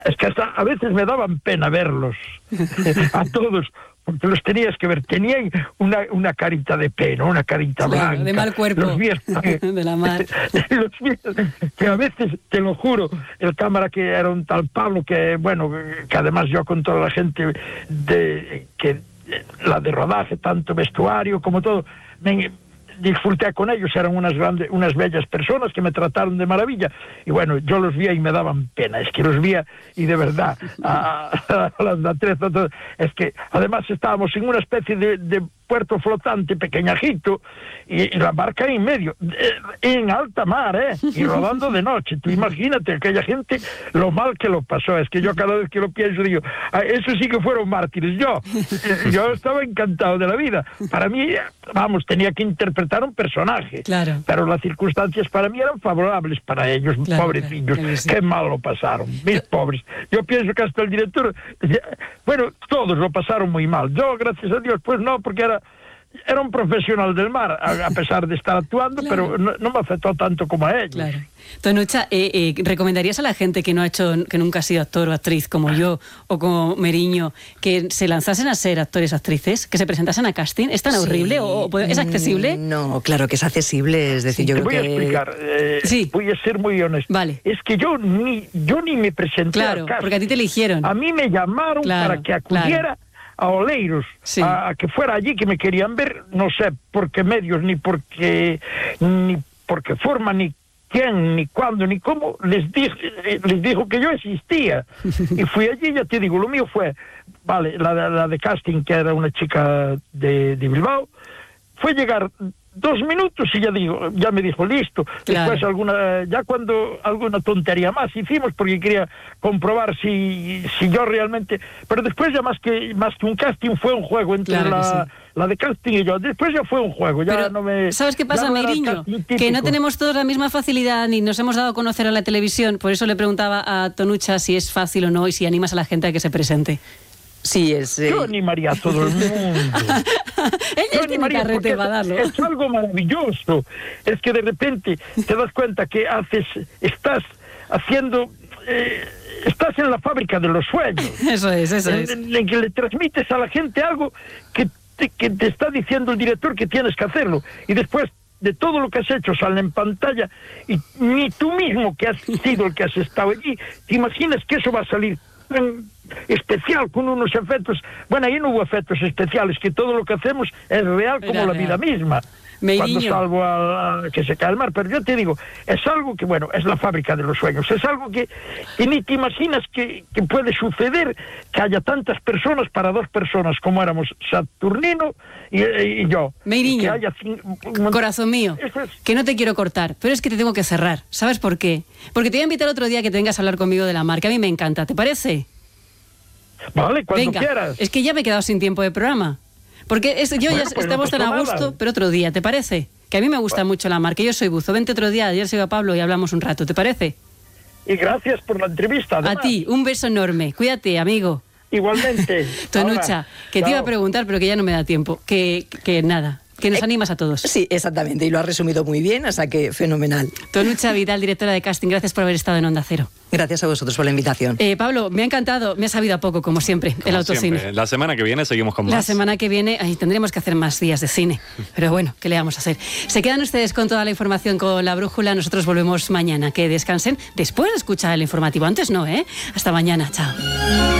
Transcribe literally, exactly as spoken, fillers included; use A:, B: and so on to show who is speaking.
A: Es que hasta a veces me daban pena verlos, a todos, porque los tenías que ver. Tenían una, una carita de pena, una carita claro, blanca.
B: De mal cuerpo.
A: Los vi,
B: de la mar.
A: Los vi, que a veces, te lo juro, el cámara que era un tal Pablo, que bueno, que además yo con toda la gente de que la de rodaje, tanto vestuario como todo, me disfruté con ellos, eran unas grandes, unas bellas personas que me trataron de maravilla, y bueno, yo los vi y me daban pena, es que los vi y de verdad, a, a, a las atrezas, es que además estábamos en una especie de, de puerto flotante pequeñajito, y, y la barca en medio, en alta mar, ¿eh? Y rodando de noche. Tú imagínate, aquella gente, lo mal que lo pasó. Es que yo cada vez que lo pienso digo, eso sí que fueron mártires. Yo, yo estaba encantado de la vida. Para mí, vamos, tenía que interpretar un personaje.
B: Claro.
A: Pero las circunstancias para mí eran favorables para ellos, claro, pobrecillos. Claro, sí. Qué mal lo pasaron, mis pobres. Yo pienso que hasta el director, bueno, todos lo pasaron muy mal. Yo, gracias a Dios, pues no, porque era Era un profesional del mar, a, a pesar de estar actuando, claro, pero no, no me afectó tanto como a ellos.
B: Claro. Tonucha, eh, eh, ¿recomendarías a la gente que no ha hecho, que nunca ha sido actor o actriz como yo o como Meriño, que se lanzasen a ser actores o actrices, que se presentasen a casting? ¿Es tan sí. horrible o, o es accesible?
C: No, claro que es accesible, es decir, yo
A: Te
C: creo
A: voy a
C: que...
A: explicar, eh,
B: sí.
A: voy a ser muy honesto.
B: Vale.
A: Es que yo ni, yo ni me presenté
B: claro,
A: al casting.
B: porque a ti te eligieron.
A: A mí me llamaron
B: claro,
A: para que acudiera... Claro. a Oleiros, sí. a, a que fuera allí, que me querían ver, no sé por qué medios, ni por qué, ni por qué forma, ni quién, ni cuándo, ni cómo, les, dije, les dijo que yo existía. Y fui allí, ya te digo, lo mío fue, vale, la, la de casting, que era una chica de, de Bilbao, fue llegar dos minutos y ya digo, ya me dijo listo.
B: Claro.
A: Después alguna, ya cuando alguna tontería más hicimos porque quería comprobar si, si yo realmente, pero después ya más que más que un casting fue un juego entre
B: claro
A: la,
B: sí.
A: la de casting y yo. Después ya fue un juego, ya
B: pero,
A: no me.
B: ¿sabes qué pasa,
A: no
B: Meiriño? Que no tenemos todos la misma facilidad ni nos hemos dado a conocer a la televisión, por eso le preguntaba a Tonucha si es fácil o no y si animas a la gente a que se presente.
C: Sí, es... Eh...
A: Yo animaría a todo el mundo.
B: Ella tiene carrete para darlo.
A: Es algo maravilloso. Es que de repente te das cuenta que haces, estás haciendo, eh, estás en la fábrica de los sueños.
B: Eso es, eso
A: en,
B: es.
A: En, en que le transmites a la gente algo que te, que te está diciendo el director que tienes que hacerlo. Y después de todo lo que has hecho sale en pantalla y ni tú mismo, que has sido el que has estado allí, te imaginas que eso va a salir tan especial, con unos efectos. Bueno, ahí no hubo efectos especiales, que todo lo que hacemos es real como Era la real. vida misma.
B: Meiriño.
A: Cuando salvo a, a que se cae el mar, pero yo te digo, es algo que, bueno, es la fábrica de los sueños, es algo que, que ni te imaginas que, que puede suceder, que haya tantas personas para dos personas como éramos Saturnino y, y yo.
B: Meiriño,
A: que haya un...
B: corazón mío, es... que no te quiero cortar, pero es que te tengo que cerrar. ¿Sabes por qué? Porque te voy a invitar otro día que te vengas a hablar conmigo de la mar, que a mí me encanta, ¿te parece?
A: Vale, cuando
B: Venga,
A: quieras.
B: Es que ya me he quedado sin tiempo de programa. Porque es, yo
A: bueno,
B: ya
A: pues
B: estamos
A: no
B: tan a gusto,
A: nada.
B: pero otro día, ¿te parece? Que a mí me gusta bueno. mucho la mar, que yo soy buzo. Vente otro día, ayer se iba Pablo y hablamos un rato, ¿te parece?
A: Y gracias por la entrevista. Además.
B: A ti, un beso enorme. Cuídate, amigo.
A: Igualmente.
B: Tonucha,
A: Ahora,
B: que
A: chao.
B: te iba a preguntar, pero que ya no me da tiempo. Que, que nada, que nos
C: eh,
B: animas a todos.
C: Sí, exactamente, y lo has resumido muy bien, o sea que fenomenal.
B: Tonucha Vidal, directora de casting, gracias por haber estado en Onda Cero.
C: Gracias a vosotros por la invitación.
B: Eh, Pablo, me ha encantado, me ha sabido a poco, como siempre, como el autocine.
D: Siempre. La semana que viene seguimos con más.
B: La semana que viene, ay, tendremos que hacer más días de cine, pero bueno, ¿qué le vamos a hacer? Se quedan ustedes con toda la información con La Brújula, nosotros volvemos mañana. Que descansen después de escuchar el informativo, antes no, ¿eh? Hasta mañana, chao.